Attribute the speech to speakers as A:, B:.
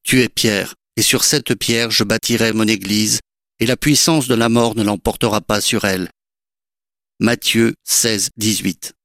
A: Tu es Pierre, et sur cette pierre je bâtirai mon église, et la puissance de la mort ne l'emportera pas sur elle. Matthieu 16, 18.